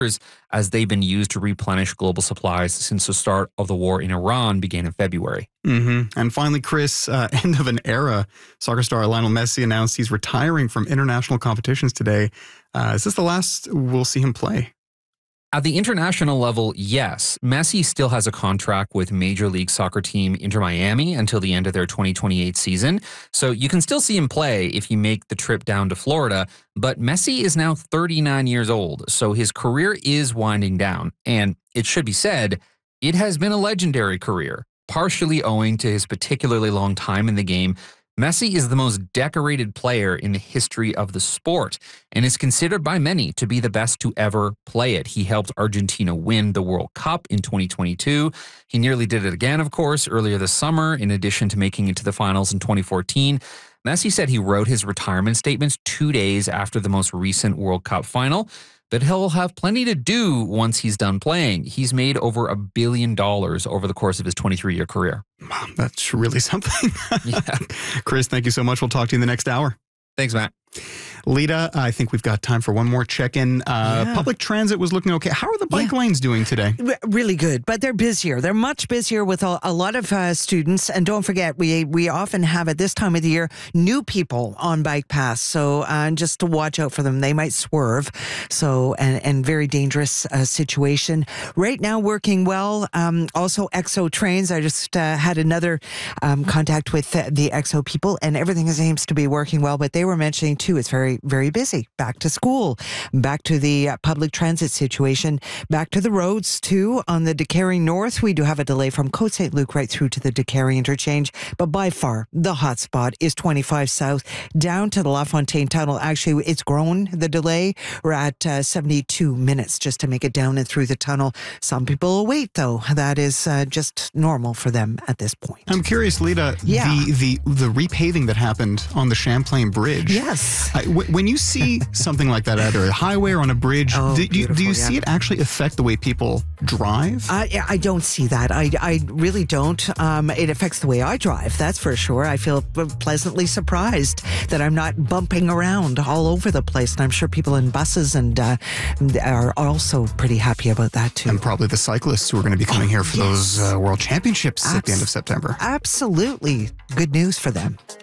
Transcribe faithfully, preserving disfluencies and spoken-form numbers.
as they've been used to replenish global supplies since the start of the war in Iran began in February. Mm-hmm. And finally, Chris, uh, end of an era. Soccer star Lionel Messi announced he's retiring from international competitions today. Uh, is this the last we'll see him play? At the international level, yes. Messi still has a contract with Major League Soccer team Inter Miami until the end of their twenty twenty-eight season. So you can still see him play if you make the trip down to Florida. But Messi is now thirty-nine years old, so his career is winding down. And it should be said, it has been a legendary career, partially owing to his particularly long time in the game. Messi is the most decorated player in the history of the sport and is considered by many to be the best to ever play it. He helped Argentina win the World Cup in twenty twenty-two. He nearly did it again, of course, earlier this summer, in addition to making it to the finals in twenty fourteen. Messi said he wrote his retirement statements two days after the most recent World Cup final, but he'll have plenty to do once he's done playing. He's made over a billion dollars over the course of his twenty-three-year career. Wow, that's really something. Yeah. Chris, thank you so much. We'll talk to you in the next hour. Thanks, Matt. Lita, I think we've got time for one more check-in. Uh, Yeah. Public transit was looking okay. How are the bike Yeah. lanes doing today? Re- Really good, but they're busier. They're much busier with a, a lot of uh, students. And don't forget, we we often have at this time of the year new people on bike paths. So uh, just to watch out for them, they might swerve. So and and very dangerous uh, situation right now. Working well. Um, also, X O trains. I just uh, had another um, contact with uh, the X O people, and everything seems to be working well. But they were mentioning too, it's very very busy. Back to school, back to the uh, public transit situation, back to the roads too. On the Decarie North, we do have a delay from Côte Saint Luc right through to the Decarie interchange, but by far the hot spot is twenty-five South down to the LaFontaine Tunnel. Actually, it's grown, the delay. We're at uh, seventy-two minutes just to make it down and through the tunnel. Some people will wait though. That is uh, just normal for them at this point. I'm curious, Lita, Yeah. the, the, the repaving that happened on the Champlain Bridge. Yes. I, w- when you see something like that, either a highway or on a bridge, Oh, do, do, you- do you beautiful, see yeah. it actually affect the way people drive? I, I don't see that. I, I really don't. Um, it affects the way I drive, that's for sure. I feel p- pleasantly surprised that I'm not bumping around all over the place. And I'm sure people in buses and uh, are also pretty happy about that too. And probably the cyclists who are going to be coming here for yes. those uh, World Championships at the end of Abs- September. Absolutely. Good news for them.